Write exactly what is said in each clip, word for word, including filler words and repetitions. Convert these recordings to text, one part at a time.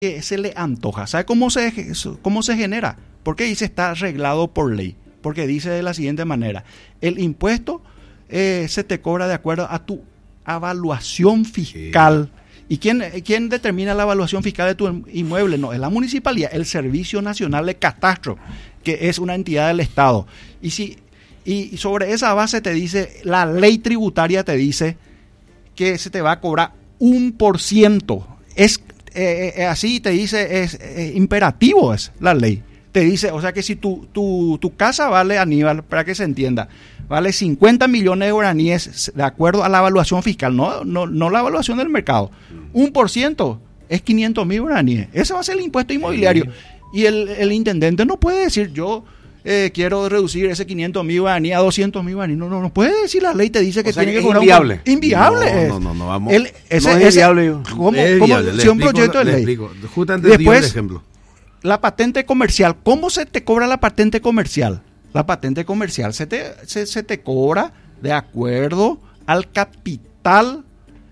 que se le antoja. ¿Sabe cómo se, cómo se genera? Porque dice está arreglado por ley. Porque dice de la siguiente manera: el impuesto eh, se te cobra de acuerdo a tu evaluación fiscal. Sí. ¿Y quién, quién determina la evaluación fiscal de tu inmueble? No, es la municipalidad, el Servicio Nacional de Catastro, que es una entidad del Estado. Y si y sobre esa base te dice, la ley tributaria te dice que se te va a cobrar un por ciento. Es eh, eh, así te dice, es eh, imperativo es la ley. Te dice, o sea que si tu, tu, tu casa vale, Aníbal, para que se entienda, vale cincuenta millones de guaraníes de acuerdo a la evaluación fiscal, no, no, no la evaluación del mercado. Un por ciento es quinientos mil guaraníes. Ese va a ser el impuesto inmobiliario. Y el, el intendente no puede decir, yo eh, quiero reducir ese quinientos mil guaraníes a doscientos mil guaraníes. No, no, no puede decir, la ley te dice que o sea, tiene que que cobrar inviable. Un, inviable. No, es. no, no, no, vamos. El, ese, no es ese, inviable. ¿Cómo, es cómo, viable. si un proyecto de ley. Explico. Justamente dio el ejemplo. La patente comercial, ¿cómo se te cobra la patente comercial? La patente comercial se te, se, se te cobra de acuerdo al capital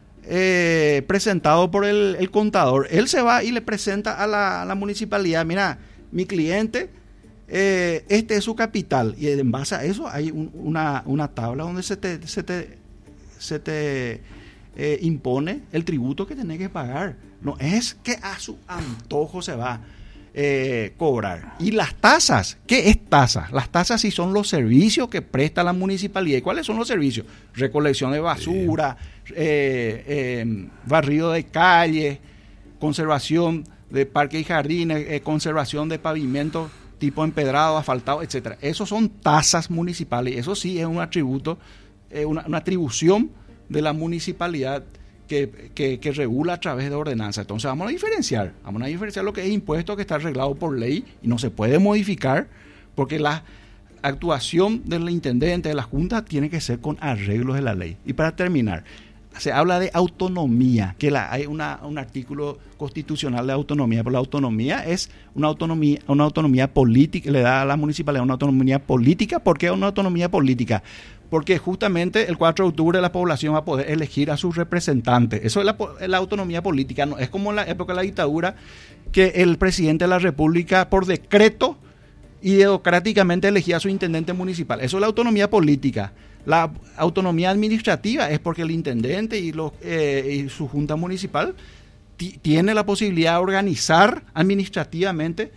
eh, presentado por el, el contador. Él se va y le presenta a la, a la municipalidad, mira, mi cliente, eh, este es su capital. Y en base a eso hay un, una, una tabla donde se te, se te, se te eh, impone el tributo que tenés que pagar. No es que a su antojo se va Eh, cobrar. Y las tasas, ¿qué es tasa? Las tasas sí son los servicios que presta la municipalidad. ¿Y cuáles son los servicios? Recolección de basura, sí. eh, eh, barrido de calles, conservación de parques y jardines, eh, conservación de pavimentos tipo empedrado, asfaltado, etcétera. Esos son tasas municipales. Eso sí es un atributo, eh, una, una atribución de la municipalidad Que, que, que regula a través de ordenanza. Entonces vamos a diferenciar, vamos a diferenciar lo que es impuesto, que está arreglado por ley y no se puede modificar, porque la actuación del intendente, de la junta, tiene que ser con arreglos de la ley. Y para terminar, se habla de autonomía, que la, hay una, un artículo constitucional de autonomía, pero la autonomía es una autonomía, una autonomía política, le da a la municipalidad una autonomía política. ¿Por qué una autonomía política? Porque justamente el cuatro de octubre la población va a poder elegir a sus representantes. Eso es la, la autonomía política. No es como en la época de la dictadura, que el presidente de la República por decreto y democráticamente elegía a su intendente municipal. Eso es la autonomía política. La autonomía administrativa es porque el intendente y, los, eh, y su junta municipal t- tiene la posibilidad de organizar administrativamente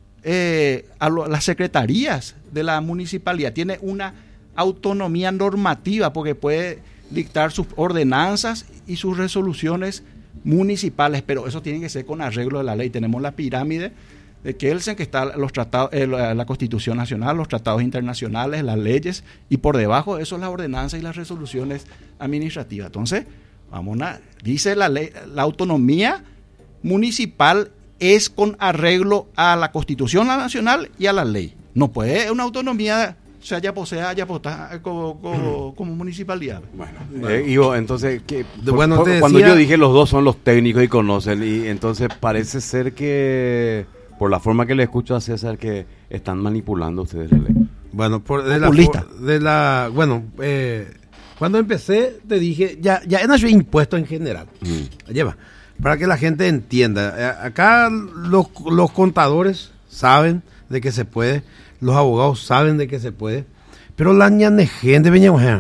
eh, a lo, las secretarías de la municipalidad. Tiene una autonomía normativa porque puede dictar sus ordenanzas y sus resoluciones municipales, pero eso tiene que ser con arreglo de la ley. Tenemos la pirámide de Kelsen, que está los tratados, eh, la Constitución Nacional, los tratados internacionales, las leyes, y por debajo de eso las ordenanzas y las resoluciones administrativas. Entonces, vamos a, dice la ley, la autonomía municipal es con arreglo a la Constitución Nacional y a la ley. No puede una autonomía se haya posea, haya posada como, como, como municipalidad. Bueno, bueno. Eh, Ivo, entonces, ¿qué? De, bueno, por, te cuando decía, yo dije los dos son los técnicos y conocen, y entonces parece ser que, por la forma que le escucho a César, que están manipulando ustedes la ley. Bueno, por, de, la, de la, bueno, eh, cuando empecé te dije, ya, ya no es impuesto en general. Mm. Lleva, para que la gente entienda. Acá los, los contadores saben de que se puede. Los abogados saben de que se puede, pero la ñane gente,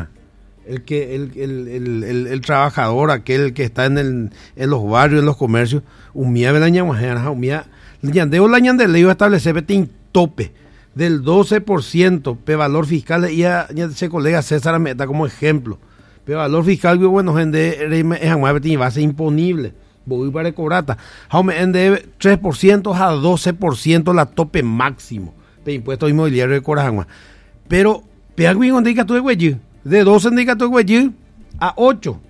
el que el, el, el, el, el trabajador, aquel que está en el en los barrios, en los comercios, humía la ñamajera, humía, la ñandeo la ñandele iba a establecer un tope del doce por ciento pe valor fiscal, y a ese colega César me da como ejemplo, pe valor fiscal, bueno, gente es va a ser imponible. Voy para cobrata, de tres por ciento a doce por ciento la tope máximo de impuestos inmobiliarios de Corajangua. Pero, peagüín indica tu de de doce indica tu a ocho.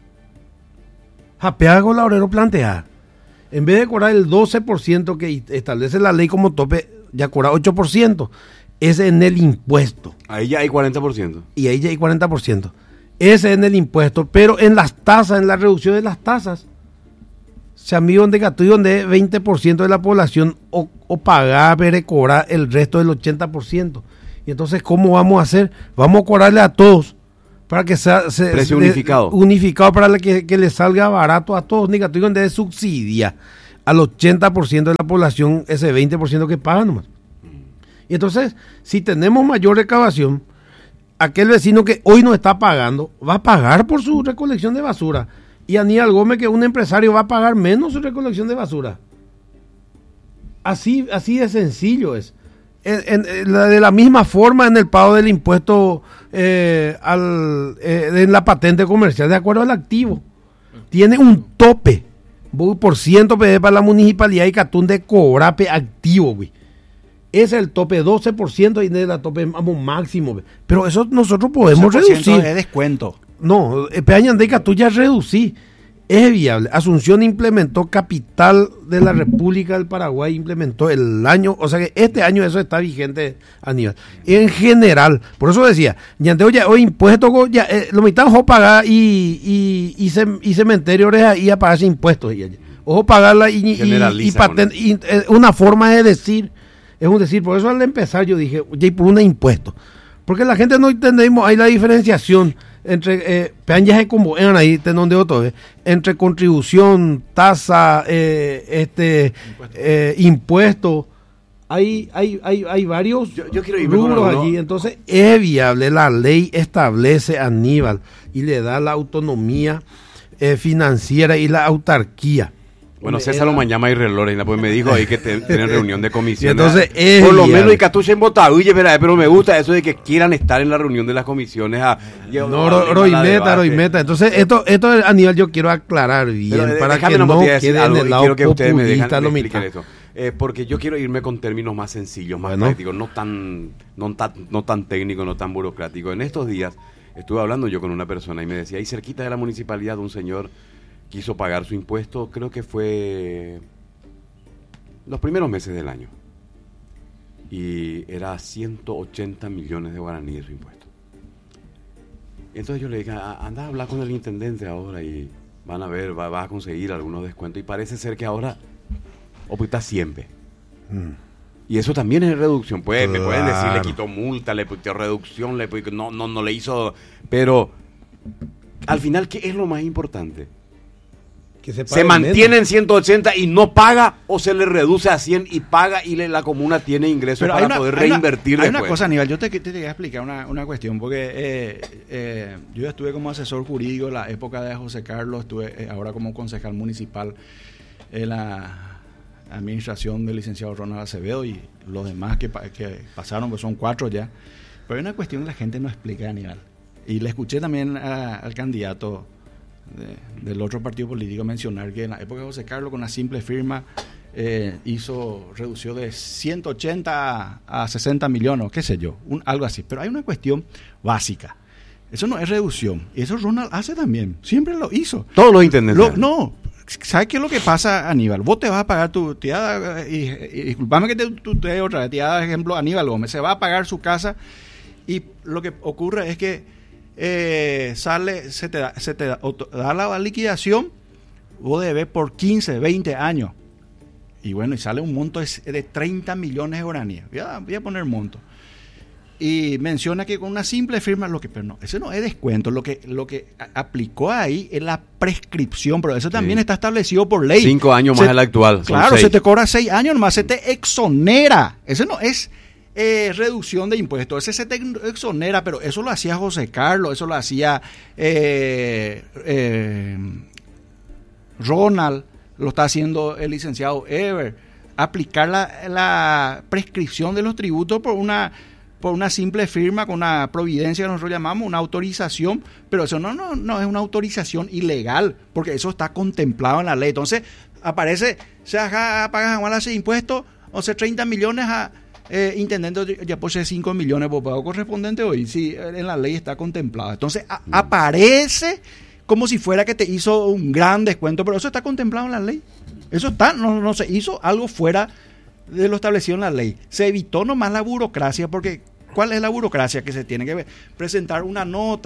Ja, peago la obrero plantea. En vez de cobrar el doce por ciento que establece la ley como tope, ya cobra ocho por ciento. Ese en el impuesto. Ahí ya hay cuarenta por ciento. Y ahí ya hay cuarenta por ciento. Ese en el impuesto, pero en las tasas, en la reducción de las tasas, se amigo donde gato y donde veinte por ciento de la población o, o pagar, ver, cobrar el resto del ochenta por ciento. Y entonces, ¿cómo vamos a hacer? Vamos a cobrarle a todos para que sea se, precio se, unificado. Unificado para que, que le salga barato a todos, ni gato y donde subsidia al ochenta por ciento de la población ese veinte por ciento que paga nomás. Y entonces, si tenemos mayor recaudación, aquel vecino que hoy no está pagando, va a pagar por su recolección de basura. Y Aníbal Gómez, que es un empresario, va a pagar menos su recolección de basura. Así, así de sencillo es. En, en, en la, de la misma forma en el pago del impuesto eh, al, eh, en la patente comercial, de acuerdo al activo. Tiene un tope por ciento para la municipalidad y Catún de cobrape activo, güey. Ese es el tope, doce por ciento y es el tope vamos, máximo. Güey. Pero eso nosotros podemos reducir. De descuento. No, Peña de Catún ya reducí. Es viable. Asunción implementó capital de la República del Paraguay, implementó el año, o sea que este año eso está vigente, Aníbal. En general, por eso decía, ya hoy impuestos, ya, eh, lo mitad ojo pagar y, y, y, sem, y cementerio y a pagar impuestos. Y, ojo pagarla y, y, y, patent, y eh, una forma de decir, es un decir, por eso al empezar yo dije, ya por un impuesto. Porque la gente no entendemos, hay la diferenciación entre eh, peaje como eran ahí donde otro eh, entre contribución, tasa, eh, este impuesto, eh, impuesto. Hay, hay, hay, hay varios yo, yo quiero rubros allí, entonces es viable, la ley establece Aníbal y le da la autonomía eh, financiera y la autarquía. Bueno, César Lomañama y Relores, pues me dijo ahí que te, tienen reunión de comisión. Entonces, es por lo viable. menos y Catucha en Botaville, pero me gusta eso de que quieran estar en la reunión de las comisiones. A, no, no Roy Meta, Roy Meta. Entonces, esto, esto a nivel yo quiero aclarar bien, pero, para que no quede en el lado quiero que ustedes me dejan lo explicar eso. Eh, porque yo quiero irme con términos más sencillos, más bueno. prácticos, no tan, no, tan, no tan técnicos, no tan burocráticos. En estos días estuve hablando yo con una persona y me decía, ahí cerquita de la municipalidad un señor quiso pagar su impuesto, creo que fue los primeros meses del año. Y era ciento ochenta millones de guaraníes su impuesto. Entonces yo le dije, anda a hablar con el intendente ahora y van a ver, va, va a conseguir algunos descuentos. Y parece ser que ahora opta siempre. Mm. Y eso también es reducción. Pues, claro. Me pueden decir, le quitó multa, le quitó reducción, le, no, no, no le hizo... Pero al final, ¿qué es lo más importante? Que se, se mantiene en ciento ochenta y no paga, o se le reduce a cien y paga y le, la comuna tiene ingresos para una, poder reinvertir hay después. Hay una cosa, Aníbal, yo te, te, te quería explicar una, una cuestión, porque eh, eh, yo ya estuve como asesor jurídico en la época de José Carlos, estuve eh, ahora como concejal municipal en la administración del licenciado Ronald Acevedo y los demás que, que pasaron, pues son cuatro ya. Pero hay una cuestión que la gente no explica, Aníbal. Y le escuché también a, al candidato De, del otro partido político mencionar que en la época de José Carlos con una simple firma eh, hizo, redució de ciento ochenta a, a sesenta millones, qué sé yo, un, algo así. Pero hay una cuestión básica. Eso no es reducción. Y eso Ronald hace también. Siempre lo hizo. Todos los intendentes. Lo, no. ¿Sabes qué es lo que pasa, Aníbal? Vos te vas a pagar tu tía, y, y disculpame que te tutee otra vez, tía, ejemplo, Aníbal Gómez, se va a pagar su casa y lo que ocurre es que Eh, sale, se te da, se te da, da la liquidación, vos debes por quince, veinte años. Y bueno, y sale un monto de treinta millones de guaraníes. Voy a, voy a poner monto. Y menciona que con una simple firma, lo que, pero no, ese no es descuento. Lo que, lo que aplicó ahí es la prescripción, pero eso también sí. está establecido por ley. Cinco años se, más el actual. Claro, se te cobra seis años nomás, se te exonera. Ese no es Eh, reducción de impuestos, ese se te exonera, pero eso lo hacía José Carlos, eso lo hacía eh, eh, Ronald, lo está haciendo el licenciado Ever, aplicar la, la prescripción de los tributos por una por una simple firma con una providencia que nosotros llamamos una autorización, pero eso no, no, no es una autorización ilegal, porque eso está contemplado en la ley. Entonces aparece, se pagas igual ese impuesto, o sea, treinta millones a Eh, intendente ya posee cinco millones por pago correspondiente hoy, si en la ley está contemplado. Entonces a, aparece como si fuera que te hizo un gran descuento, pero eso está contemplado en la ley. Eso está, no, no se hizo algo fuera de lo establecido en la ley. Se evitó nomás la burocracia, porque ¿cuál es la burocracia? Que se tiene que presentar una nota,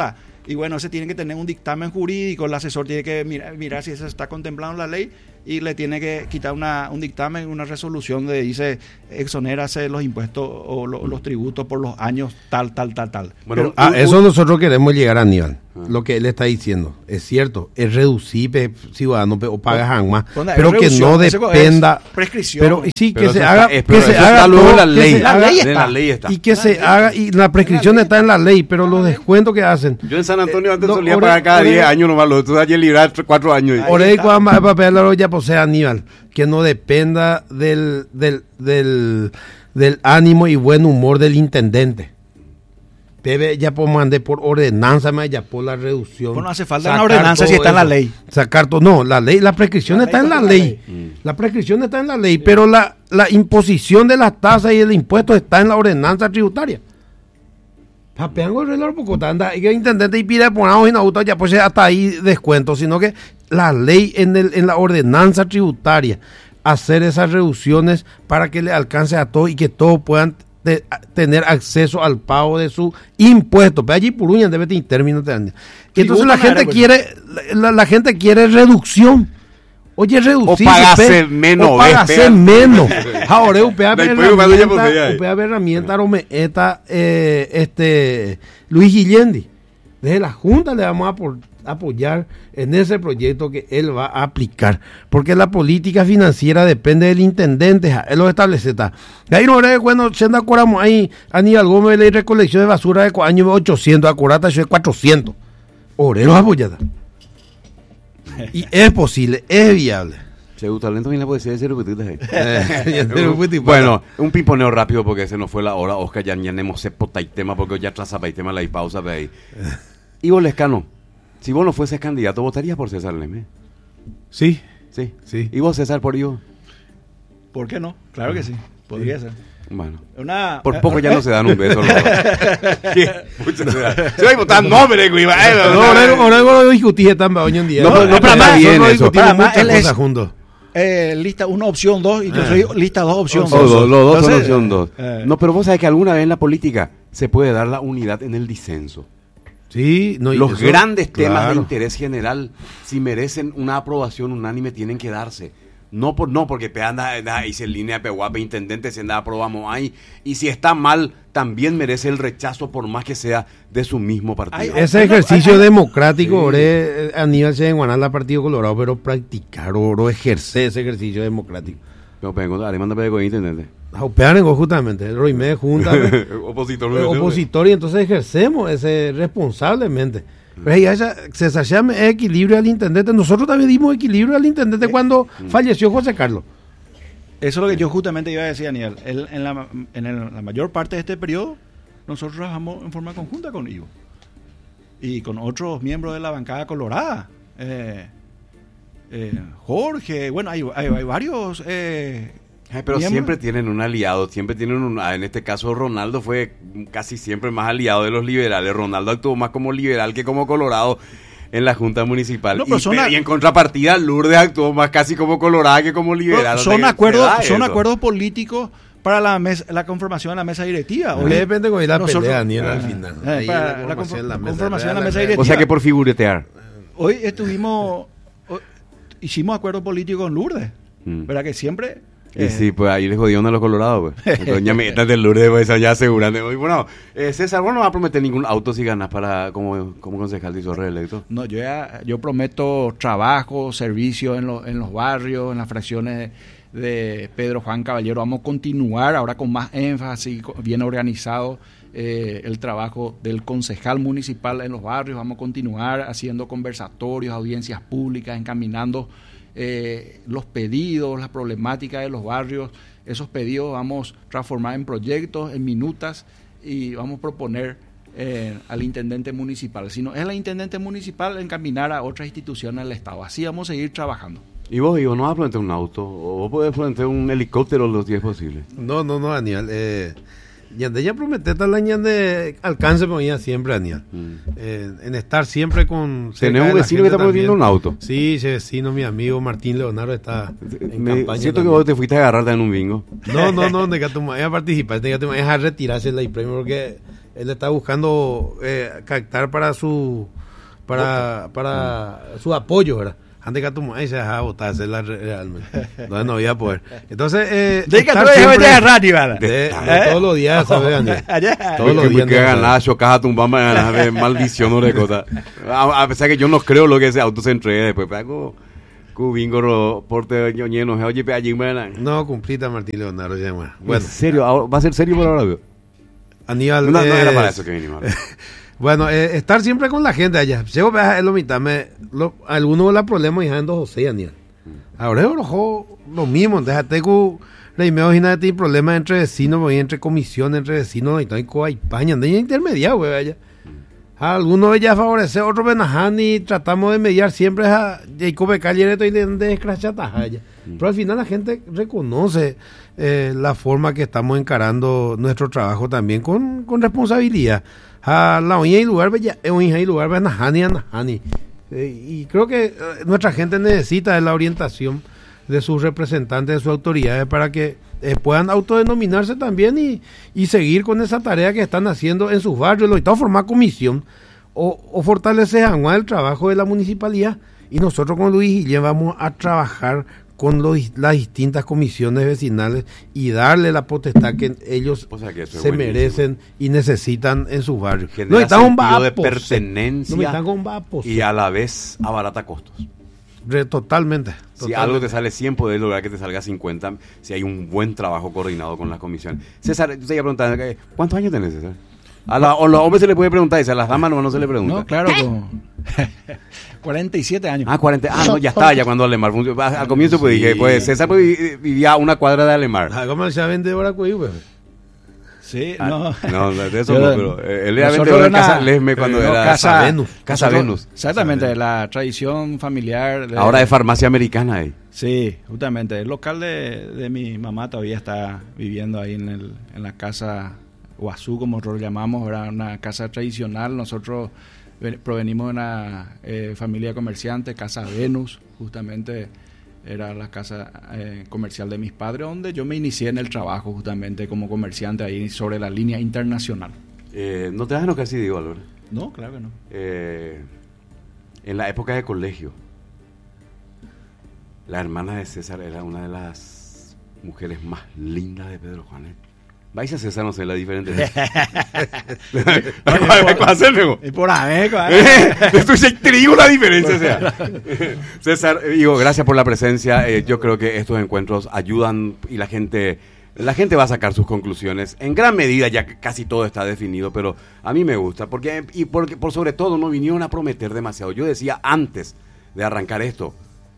y bueno, ese tiene que tener un dictamen jurídico, el asesor tiene que mirar, mirar si eso está contemplado en la ley y le tiene que quitar una, un dictamen, una resolución de dice exonérase los impuestos o lo, los tributos por los años tal, tal, tal, tal. Bueno, Pero, a un, eso un, nosotros queremos llegar a Aníbal. Ah. Lo que él está diciendo es cierto, es reducir ciudadano o pagas más, bueno, pero que no dependa prescripción. Pero sí pero que se está, haga, es, que se haga luego todo, la ley, la haga, ley está. La ley está. Y que se haga y la prescripción está en la ley, pero los descuentos que hacen. Yo en San Antonio antes no, solía ore, pagar cada ore, diez años nomás, lo tú ayer librar cuatro años. Ore cuando va a pedirlo ya posee Aníbal, que no dependa del del del del ánimo y buen humor del intendente. Pebe ya por mandé por ordenanza, me ya por la reducción. Bueno, no hace falta una ordenanza si está en la ley. Sacar todo, no, la ley, la prescripción la está en la ley. ley. Mm. La prescripción está en la ley, sí. Pero la, la imposición de las tasas y el impuesto está en la ordenanza tributaria. Papeango el reloj poco anda, y que el intendente y pide poner en auto ya pues hasta ahí descuento, sino que la ley en el en la ordenanza tributaria hacer esas reducciones para que le alcance a todos y que todos puedan de tener acceso al pago de su impuesto. Pero allí Puruña debe tener términos de y entonces la gente quiere la, la gente quiere reducción. Oye, reducir o pagarse menos, o pagarse menos. Ahora U P A ver herramienta Romeeta eh, este Luis Guillendi. Desde la Junta le vamos a por, apoyar en ese proyecto que él va a aplicar, porque la política financiera depende del intendente, él lo establece. Está. Ahí no es cuando se acordamos ahí Aníbal Gómez le recolección de basura de año ochocientos, acordate yo de cuatrocientos. Oreros apoyada. Y es posible, es viable. Talento y la poesía de cero Bueno, un pimponeo rápido porque se nos fue la hora. Oscar ya tenemos sepota y tema porque ya tras el tema la pausa de ahí. Ivo Lescano, si vos no fueses candidato, ¿votarías por César Leme? Sí. Sí. Sí. ¿Y vos, César, por Ivo? ¿Por qué no? Claro que sí, podría ser. Bueno, una, por poco ya no se dan un beso. Se va a votar nombre, güey. No, ahora lo discutí también hoy en día. No, no, para más bien eso. Para más él es juntos. Eh, lista uno opción dos y yo soy lista dos opción dos. Los dos son opción dos. No, pero vos sabés que alguna vez en la política se puede dar la unidad en el disenso. Sí, no, los eso, grandes temas claro. de interés general, si merecen una aprobación unánime, tienen que darse. No por no porque anda y se línea peguape intendente se anda aprobamos ahí y si está mal también merece el rechazo por más que sea de su mismo partido. Ay, ese ejercicio ay, ay, democrático, sí. Ore, a nivel se en la Partido Colorado, pero practicar o ejercer ese ejercicio democrático. Pero pero además de pedir intendente. Opearengo justamente, Roimé junta opositor, opositor y entonces ejercemos ese responsablemente. Pero ya César llame equilibrio al intendente. Nosotros también dimos equilibrio al intendente cuando mm. falleció José Carlos. Eso es lo que yo justamente iba a decir, Daniel. El, en la, en el, la mayor parte de este periodo, nosotros trabajamos en forma conjunta con Ivo y con otros miembros de la bancada colorada. Eh, eh, Jorge, bueno, hay, hay, hay varios. Eh, Ay, pero miembros. Siempre tienen un aliado, siempre tienen un, en este caso Ronaldo fue casi siempre más aliado de los liberales. Ronaldo actuó más como liberal que como colorado en la Junta Municipal. No, y, pero a... y en contrapartida Lourdes actuó más casi como colorada que como liberal. Son, o sea, acuerdos, son acuerdos políticos para la mesa, la conformación de la mesa directiva. No, depende con la nosotros, pelea, ni al final. Eh, para la, la, conformación, la, conformación de la mesa directiva. O sea que por figuretear. Hoy estuvimos, hoy, hicimos acuerdos políticos con Lourdes, mm. ¿verdad? Que siempre... Y eh. sí, pues ahí les jodieron a los colorados, pues. Doña Metas del Lourdes, pues ya aseguran. Bueno, eh, César, vos no vas a prometer ningún auto si ganas para como, como concejal de reelecto. No, yo ya, yo prometo trabajo, servicio en, lo, en los barrios, en las fracciones de, de Pedro Juan Caballero. Vamos a continuar ahora con más énfasis, bien organizado, eh, el trabajo del concejal municipal en los barrios. Vamos a continuar haciendo conversatorios, audiencias públicas, encaminando Eh, los pedidos, las problemáticas de los barrios. Esos pedidos vamos a transformar en proyectos, en minutas y vamos a proponer eh, al intendente municipal. Si no es el intendente municipal, encaminar a otras instituciones del Estado. Así vamos a seguir trabajando. ¿Y vos, Ivo, no vas a plantear un auto? ¿O vos podés plantear un helicóptero los días posibles? No, no, no, Daniel. Eh, ya de ella promete tal año de alcance por ella siempre, Daniel. Mm. Eh, en estar siempre con... ¿Tenés un vecino que está prometiendo un auto? Sí, ese vecino, mi amigo Martín Leonardo está en Me, campaña. Siento también. Que vos te fuiste a agarrar en un bingo. No, no, no, de que tu ella participa, de que tu ella retirarse la premio porque él está buscando eh, captar para su para para mm. su apoyo, ¿verdad? Antes que tu mujer se deja votar, es la realmente. Entonces no voy a poder. Entonces, eh. De que tú eres de radio, ¿verdad? De, ¿Eh? Todos los días, ¿sabes, Daniel? Todos los días. Que ganar, chocar, tumbar, maldición, no cosa. A pesar que yo no creo lo que ese auto se entregue después. Pero cubingo, porte, ñoñeno, oye, pe allí, no, cumplita Martín Leonardo, ya, bueno. ¿En serio? ¿Va a ser serio por ahora? Aníbal. No, no era para eso que vinimos. Bueno, eh, estar siempre con la gente allá. Llego a lo mitad, me, lo, algunos de los problemas ya en dos José, Daniel. Ahora yo lo mismo, déjate que la imagina de problemas entre vecinos, entre comisiones, entre vecinos, y todo en España, de intermediario, güey, allá. Algunos ya favorece, otros benajan y tratamos de mediar siempre a Jacob Calle y de descrachata allá. Pero al final la gente reconoce eh, la forma que estamos encarando nuestro trabajo también con, con responsabilidad. A la oña y lugar bella, oña y lugar benajani, anajani. Y creo que eh, nuestra gente necesita de la orientación de sus representantes, de sus autoridades, para que eh, puedan autodenominarse también y, y seguir con esa tarea que están haciendo en sus barrios. Lo estamos formando comisión o, o fortalecer el trabajo de la municipalidad, y nosotros con Luis Guillén vamos a trabajar con los, las distintas comisiones vecinales y darle la potestad que ellos o sea que se buenísimo. merecen y necesitan en sus barrios. No están con de pertenencia no y a la vez abarata costos. Re, totalmente, Si totalmente. algo te sale cien, puedes lograr que te salga cincuenta si hay un buen trabajo coordinado con la comisión. César, yo te iba a preguntar, ¿cuántos años tenés, César? A, la, a los hombres se le puede preguntar, y a las damas no, no se le pregunta. No, claro, como cuarenta y siete años. Ah, cuarenta. Ah, no, ya está, ya cuando Alemar. Al comienzo pues sí. dije, pues César pues, vivía a una cuadra de Alemar. Ah, ¿cómo se vende ahora, pues? Sí, ah, no. No, de eso no, pero eh, él era vendedor en Casa Lesme cuando no, era Casa Venus. Casa Venus. Exactamente, casa la tradición familiar. De, ahora es farmacia americana ahí. Sí, justamente. El local de, de mi mamá todavía está viviendo ahí en, el, en la casa Guazú, como nosotros llamamos, era una casa tradicional. Nosotros provenimos de una eh, familia comerciante, Casa Venus, justamente era la casa eh, comercial de mis padres, donde yo me inicié en el trabajo justamente como comerciante ahí sobre la línea internacional. Eh, ¿No te das lo que así digo, Álvaro? No, claro que no. Eh, en la época de colegio, la hermana de César era una de las mujeres más lindas de Pedro Juan. ¿eh? Vais a César, no sé, la diferente. Y por ahí, te digo la diferencia. O sea. César, digo, gracias por la presencia. Eh, yo creo que estos encuentros ayudan y la gente, la gente va a sacar sus conclusiones. En gran medida ya casi todo está definido, pero a mí me gusta. porque Y porque por sobre todo no vinieron a prometer demasiado. Yo decía antes de arrancar esto,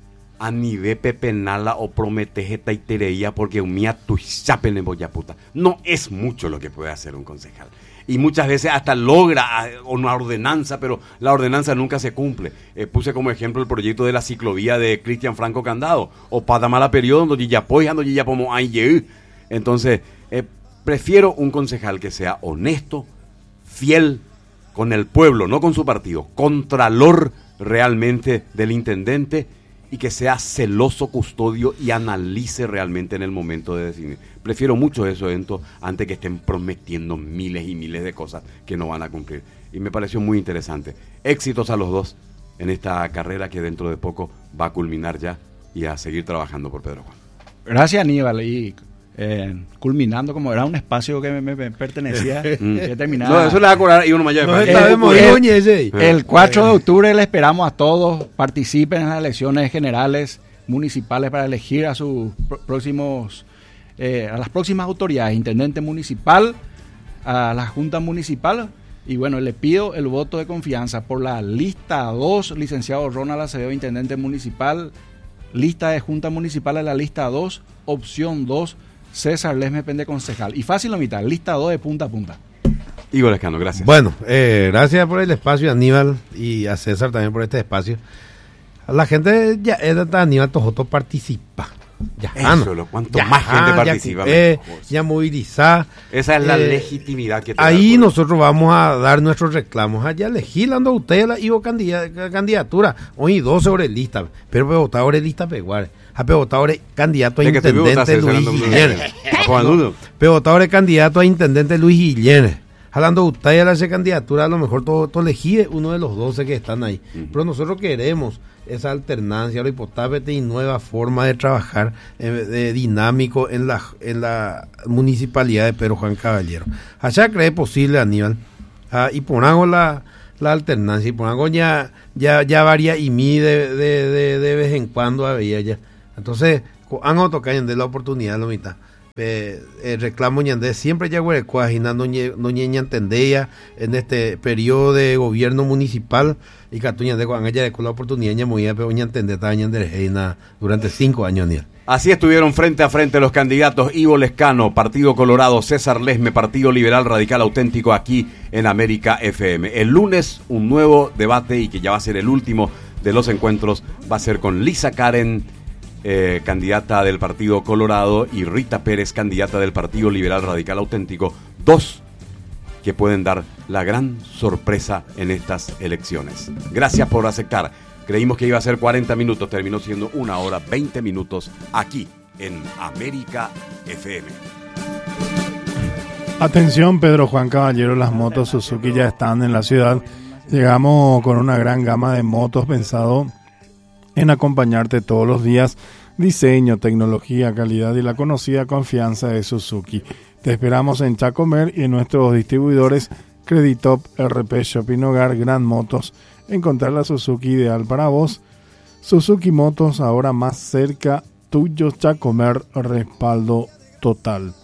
a nivel pepenala o prometeje taitereía porque umía tu chapen en boyaputa. No es mucho lo que puede hacer un concejal. Y muchas veces hasta logra una ordenanza, pero la ordenanza nunca se cumple. Eh, puse como ejemplo el proyecto de la ciclovía de Cristian Franco Candado, o Padamala Periodo, donde ya apoyan, donde ya como ay. Entonces, eh, prefiero un concejal que sea honesto, fiel con el pueblo, no con su partido, contralor realmente del intendente, y que sea celoso custodio y analice realmente en el momento de definir. Prefiero mucho eso, Ento, antes que estén prometiendo miles y miles de cosas que no van a cumplir. Y me pareció muy interesante. Éxitos a los dos en esta carrera que dentro de poco va a culminar ya y a seguir trabajando por Pedro Juan. Gracias, Aníbal. Y eh, culminando, como era un espacio que me, me, me pertenecía, que terminaba. No, eso le va a cobrar y uno mayor. No, el, el, el cuatro de octubre le esperamos a todos, participen en las elecciones generales municipales para elegir a sus próximos, eh, a las próximas autoridades, intendente municipal, a la junta municipal. Y bueno, le pido el voto de confianza por la lista dos, licenciado Ronald Acevedo, intendente municipal, lista de junta municipal a la lista dos, opción dos, César Lesme Pende, concejal. Y fácil la mitad, lista dos de punta a punta. Igor Lescano, gracias. Bueno, eh, gracias por el espacio, Aníbal, y a César también por este espacio. A la gente, ya, Aníbal Tojoto participa. Ya, Eso, ah, no. Cuanto ya, más gente ah, participa, ya, eh, ya movilizar. Esa es la eh, legitimidad que te ahí da nosotros vamos a dar nuestros reclamos. Allá legislando usted la Ivo candidatura, candidatura. Hoy dos sobre lista, pero votadores lista peguar. A votadores candidato a intendente Luis Guillén. Votadores candidato a intendente Luis Guillén. Hablando usted a la candidatura, a lo mejor todo, todo elegí uno de los doce que están ahí. Uh-huh. Pero nosotros queremos esa alternancia, lo hipotápete y nueva forma de trabajar eh, de dinámico en la en la municipalidad de Pedro Juan Caballero. Allá cree posible, Aníbal, ah, y ponamos la, la alternancia, y ponamos ya, ya, ya varía y mi de, de, de, de vez en cuando había ya. Entonces, han autocañan de la oportunidad, lo mitad. Eh, el reclamo ñandé siempre ya huerecuas y no ñeña entendía en este periodo de gobierno municipal y catuña de cuando ella de la oportunidad ña movía pero ña entendé taña de durante cinco años ni. Así estuvieron frente a frente los candidatos Ivo Lescano, Partido Colorado, César Lesme, Partido Liberal Radical Auténtico, aquí en América F M. El lunes un nuevo debate, y que ya va a ser el último de los encuentros, va a ser con Lisa Karen, Eh, candidata del Partido Colorado, y Rita Pérez, candidata del Partido Liberal Radical Auténtico, dos que pueden dar la gran sorpresa en estas elecciones. Gracias por aceptar. Creímos que iba a ser cuarenta minutos, terminó siendo una hora veinte minutos aquí en América F M. Atención, Pedro Juan Caballero, las motos Suzuki ya están en la ciudad. Llegamos con una gran gama de motos pensado en acompañarte todos los días. Diseño, tecnología, calidad y la conocida confianza de Suzuki. Te esperamos en Chacomer y en nuestros distribuidores Creditop, R P Shopping Hogar, Gran Motos. Encontrar la Suzuki ideal para vos. Suzuki Motos, ahora más cerca tuyo. Chacomer, respaldo total.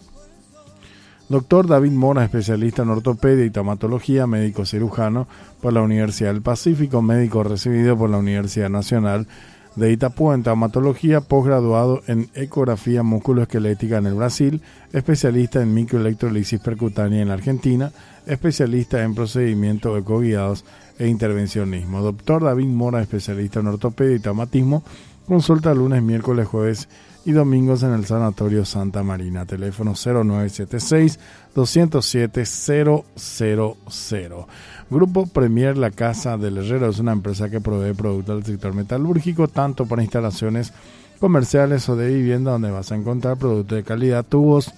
Doctor David Mora, especialista en ortopedia y traumatología, médico cirujano por la Universidad del Pacífico, médico recibido por la Universidad Nacional de Itapúa en traumatología, posgraduado en ecografía musculoesquelética en el Brasil, especialista en microelectrolisis percutánea en la Argentina, especialista en procedimientos ecoguiados e intervencionismo. Doctor David Mora, especialista en ortopedia y traumatismo, consulta lunes, miércoles, jueves y domingos en el Sanatorio Santa Marina. Teléfono cero nueve siete seis, dos cero siete, cero cero cero. Grupo Premier La Casa del Herrero es una empresa que provee productos del sector metalúrgico, tanto para instalaciones comerciales o de vivienda, donde vas a encontrar productos de calidad, tubos,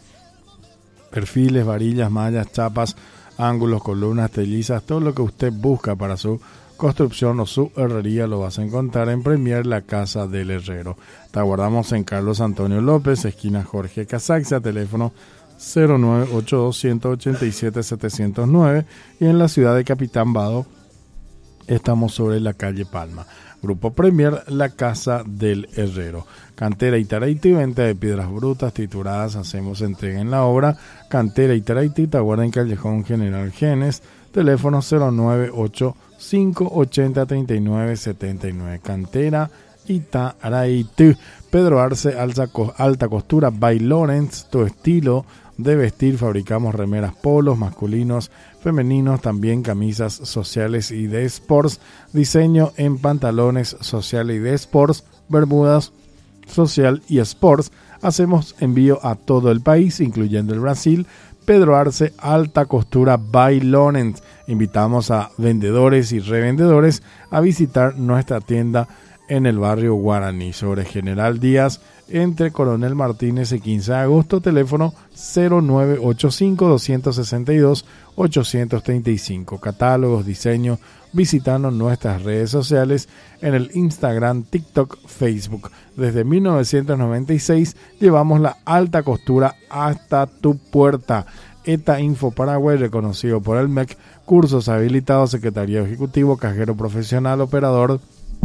perfiles, varillas, mallas, chapas, ángulos, columnas, tellizas, todo lo que usted busca para su construcción o su herrería lo vas a encontrar en Premier La Casa del Herrero. Te aguardamos en Carlos Antonio López, esquina Jorge Casaxa, teléfono cero nueve ocho dos, uno ocho siete, siete cero nueve, y en la ciudad de Capitán Vado estamos sobre la calle Palma. Grupo Premier La Casa del Herrero. Cantera y Taraiti, venta de piedras brutas trituradas, hacemos entrega en la obra. Cantera y Taraiti, te aguarda en Callejón General Genes, teléfono cero nueve ocho cinco ochenta treinta y nueve setenta y nueve. Cantera y Taraiti. Pedro Arce, alta, alta costura by Lawrence, tu estilo de vestir. Fabricamos remeras, polos masculinos, femeninos, también camisas sociales y de sports. Diseño en pantalones sociales y de sports, bermudas social y sports. Hacemos envío a todo el país, incluyendo el Brasil. Pedro Arce, alta costura by Lawrence. Invitamos a vendedores y revendedores a visitar nuestra tienda en el barrio Guaraní, sobre General Díaz, entre Coronel Martínez y quince de agosto. Teléfono cero nueve ocho cinco, dos seis dos, ocho tres cinco. Catálogos, diseño, visitando nuestras redes sociales en el Instagram, TikTok, Facebook. Desde mil novecientos noventa y seis llevamos la alta costura hasta tu puerta. ETA Info Paraguay, reconocido por el M E C, cursos habilitados, secretario ejecutivo, cajero profesional, operador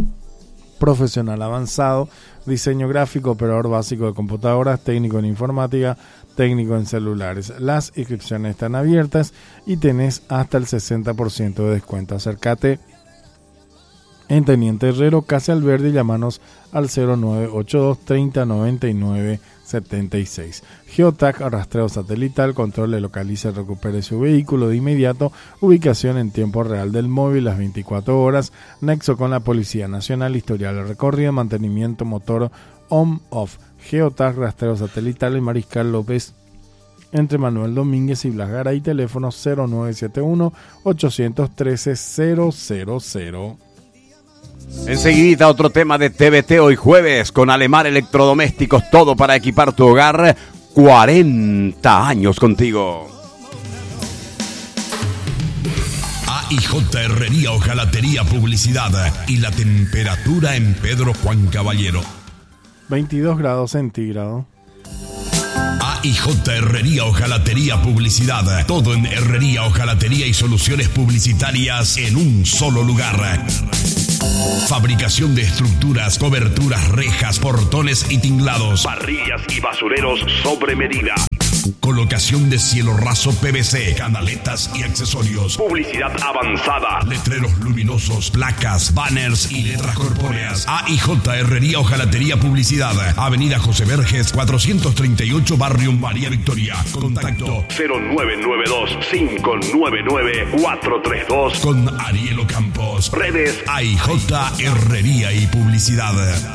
profesional avanzado, diseño gráfico, operador básico de computadoras, técnico en informática, técnico en celulares. Las inscripciones están abiertas y tenés hasta el sesenta por ciento de descuento. Acércate en Teniente Herrero, Casa Alverde, y llamanos al cero nueve ocho dos, treinta, noventa y nueve, setenta y seis. Geotac, rastreo satelital, control, le localiza y recupere su vehículo de inmediato, ubicación en tiempo real del móvil las veinticuatro horas, nexo con la Policía Nacional, historial de recorrido, mantenimiento motor on-off. Geotac, rastreo satelital, en Mariscal López, entre Manuel Domínguez y Blas Garay, teléfono cero nueve siete uno, ocho uno tres, cero cero cero. Enseguidita otro tema de T V T hoy jueves con Alemar Electrodomésticos, todo para equipar tu hogar. cuarenta años contigo. A I J Herrería Hojalatería Publicidad y la temperatura en Pedro Juan Caballero. veintidós grados centígrados. A I J Herrería Hojalatería Publicidad. Todo en herrería, hojalatería y soluciones publicitarias en un solo lugar. Fabricación de estructuras, coberturas, rejas, portones y tinglados. Parrillas y basureros sobre medida. Colocación de cielo raso P V C, canaletas y accesorios. Publicidad avanzada. Letreros luminosos, placas, banners y letras corpóreas. A I J Herrería Hojalatería Publicidad. Avenida José Verges, cuatrocientos treinta y ocho, Barrio María Victoria. Contacto cero nueve nueve dos, cinco nueve nueve, cuatro tres dos. Con Ariel Ocampos. Redes A I J Herrería y Publicidad.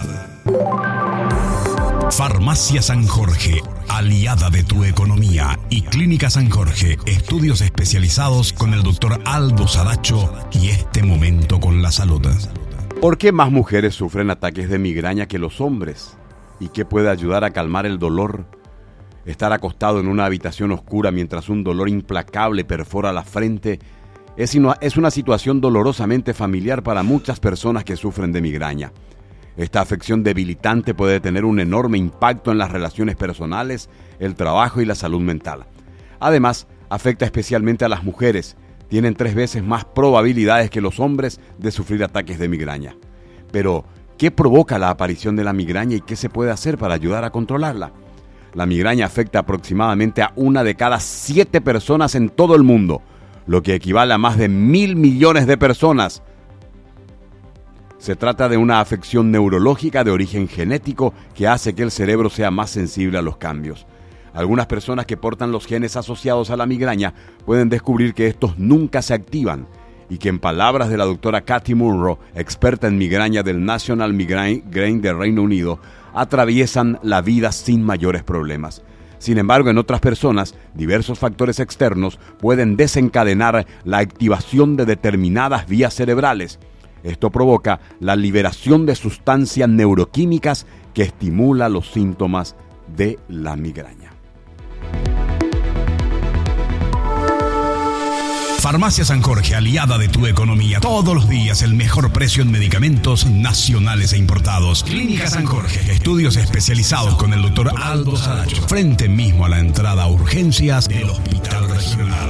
Farmacia San Jorge, aliada de tu economía, y Clínica San Jorge, estudios especializados con el doctor Aldo Saracho y este momento con la salud. ¿Por qué más mujeres sufren ataques de migraña que los hombres? ¿Y qué puede ayudar a calmar el dolor? Estar acostado en una habitación oscura mientras un dolor implacable perfora la frente es una situación dolorosamente familiar para muchas personas que sufren de migraña. Esta afección debilitante puede tener un enorme impacto en las relaciones personales, el trabajo y la salud mental. Además, afecta especialmente a las mujeres. Tienen tres veces más probabilidades que los hombres de sufrir ataques de migraña. Pero, ¿qué provoca la aparición de la migraña y qué se puede hacer para ayudar a controlarla? La migraña afecta aproximadamente a una de cada siete personas en todo el mundo, lo que equivale a más de mil millones de personas. Se trata de una afección neurológica de origen genético que hace que el cerebro sea más sensible a los cambios. Algunas personas que portan los genes asociados a la migraña pueden descubrir que estos nunca se activan y que, en palabras de la doctora Cathy Munro, experta en migraña del National Migraine del Reino Unido, atraviesan la vida sin mayores problemas. Sin embargo, en otras personas, diversos factores externos pueden desencadenar la activación de determinadas vías cerebrales. Esto provoca la liberación de sustancias neuroquímicas que estimula los síntomas de la migraña. Farmacia San Jorge, aliada de tu economía. Todos los días el mejor precio en medicamentos nacionales e importados. Clínica San Jorge, estudios especializados con el doctor Aldo Saracho. Frente mismo a la entrada a urgencias del Hospital Regional.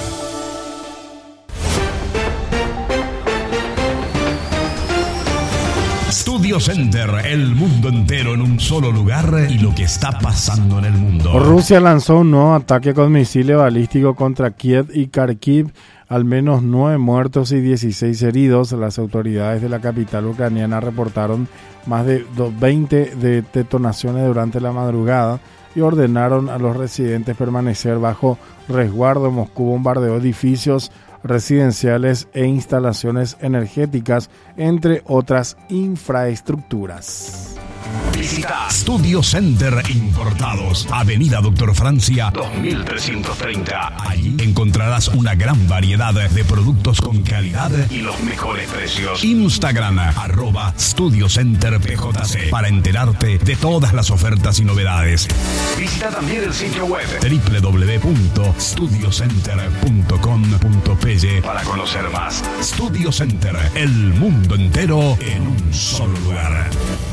Studio Center, el mundo entero en un solo lugar y lo que está pasando en el mundo. Rusia lanzó un nuevo ataque con misiles balísticos contra Kiev y Kharkiv. Al menos nueve muertos y dieciséis heridos. Las autoridades de la capital ucraniana reportaron más de veinte de detonaciones durante la madrugada y ordenaron a los residentes permanecer bajo resguardo. Moscú bombardeó edificios residenciales e instalaciones energéticas, entre otras infraestructuras. Visita Studio Center Importados, Avenida Doctor Francia dos mil trescientos treinta. Allí encontrarás una gran variedad de productos con calidad y los mejores precios. Instagram, arroba Studio Center P J C, para enterarte de todas las ofertas y novedades. Visita también el sitio web doble u doble u doble u punto studio center punto com punto p y para conocer más. Studio Center, el mundo entero en un solo lugar.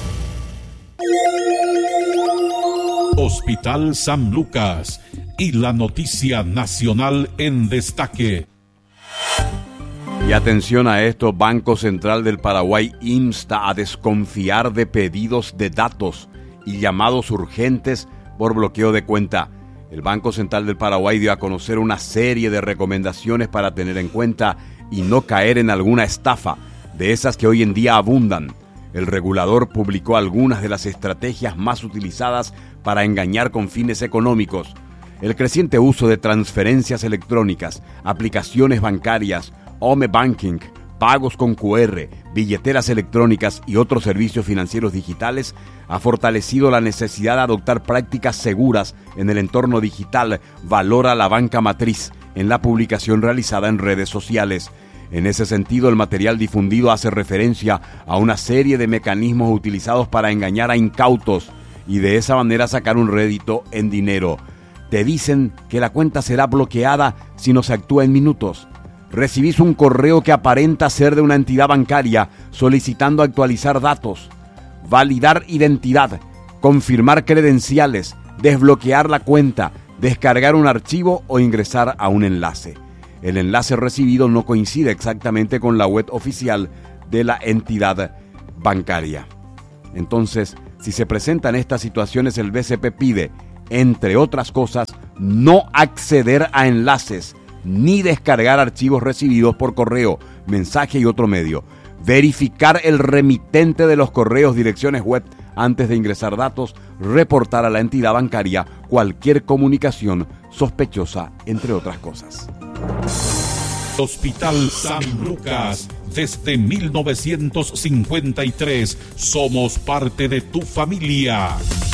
Hospital San Lucas y la noticia nacional en destaque. Y atención a esto, Banco Central del Paraguay insta a desconfiar de pedidos de datos y llamados urgentes por bloqueo de cuenta. El Banco Central del Paraguay dio a conocer una serie de recomendaciones para tener en cuenta y no caer en alguna estafa, de esas que hoy en día abundan. El regulador publicó algunas de las estrategias más utilizadas para engañar con fines económicos. El creciente uso de transferencias electrónicas, aplicaciones bancarias, home banking, pagos con cu erre, billeteras electrónicas y otros servicios financieros digitales ha fortalecido la necesidad de adoptar prácticas seguras en el entorno digital. Valora la banca matriz en la publicación realizada en redes sociales. En ese sentido, el material difundido hace referencia a una serie de mecanismos utilizados para engañar a incautos y de esa manera sacar un rédito en dinero. Te dicen que la cuenta será bloqueada si no se actúa en minutos. recibís un correo que aparenta ser de una entidad bancaria solicitando actualizar datos, validar identidad, confirmar credenciales, desbloquear la cuenta, descargar un archivo o ingresar a un enlace. El enlace recibido no coincide exactamente con la web oficial de la entidad bancaria. Entonces, si se presentan estas situaciones, el B C P pide, entre otras cosas, no acceder a enlaces ni descargar archivos recibidos por correo, mensaje y otro medio. Verificar el remitente de los correos, direcciones web antes de ingresar datos, reportar a la entidad bancaria cualquier comunicación sospechosa, entre otras cosas. Hospital San Lucas, desde mil novecientos cincuenta y tres, somos parte de tu familia.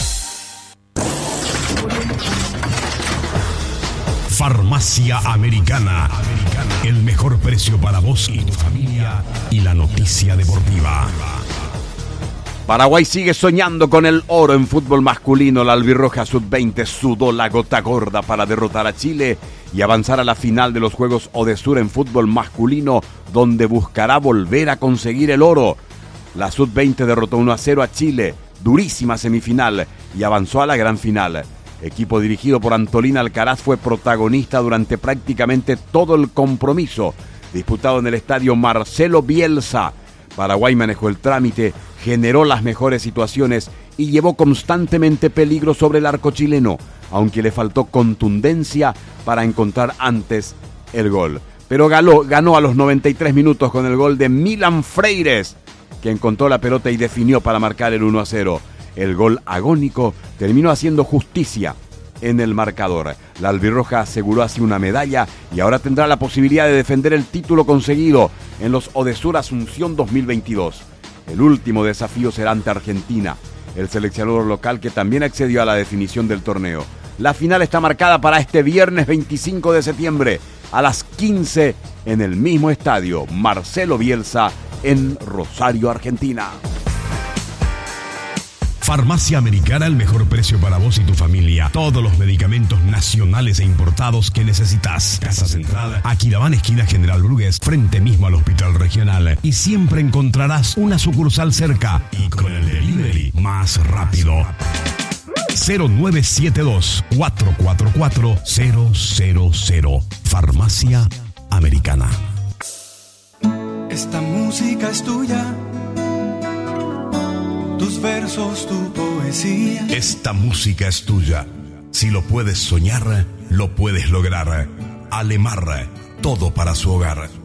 Farmacia Americana. Americana. El mejor precio para vos y tu familia. Y la noticia deportiva. Paraguay sigue soñando con el oro en fútbol masculino. La albirroja sub veinte sudó la gota gorda para derrotar a Chile y avanzar a la final de los Juegos Odesur en fútbol masculino, donde buscará volver a conseguir el oro. La sub veinte derrotó uno a cero a Chile, durísima semifinal, y avanzó a la gran final. Equipo dirigido por Antolín Alcaraz fue protagonista durante prácticamente todo el compromiso, disputado en el estadio Marcelo Bielsa. Paraguay manejó el trámite, generó las mejores situaciones y llevó constantemente peligro sobre el arco chileno, aunque le faltó contundencia para encontrar antes el gol. Pero ganó, ganó a los noventa y tres minutos con el gol de Milan Freires, que encontró la pelota y definió para marcar el uno a cero. El gol agónico terminó haciendo justicia en el marcador. La albirroja aseguró así una medalla y ahora tendrá la posibilidad de defender el título conseguido en los Odesur Asunción dos mil veintidós. El último desafío será ante Argentina, el seleccionador local que también accedió a la definición del torneo. La final está marcada para este viernes veinticinco de septiembre a las quince en el mismo estadio Marcelo Bielsa en Rosario, Argentina. Farmacia Americana, el mejor precio para vos y tu familia. Todos los medicamentos nacionales e importados que necesitas. Casa Central, Aquilabán, esquina General Brugués, frente mismo al Hospital Regional. Y siempre encontrarás una sucursal cerca. Y con el delivery más rápido. cero nueve siete dos, cuatro cuatro cuatro, cero cero cero. Farmacia Americana. Esta música es tuya. Tus versos, tu poesía. Esta música es tuya. Si lo puedes soñar, lo puedes lograr. Alemar, todo para su hogar.